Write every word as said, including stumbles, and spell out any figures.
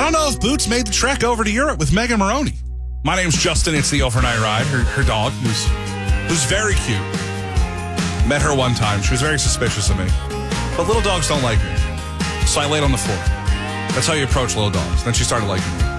don't know if Boots made the trek over to Europe with Megan Maroney. My name's Justin. It's the overnight ride. Her, her dog, who's, who's very cute. Met her one time. She was very suspicious of me. But little dogs don't like me. So I laid on the floor. That's how you approach little dogs. Then she started liking me.